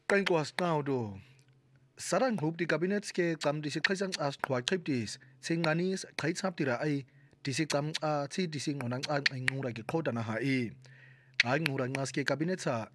Qenkqwas qawdo. Sarang group di kabinet ke qam di siqhaisang as qwa qhiptis. Singanis qhaitsap tira ai di siqam ti di singonang nqura ki qhoda na hai. Ay ngura ngas ke kabinet sa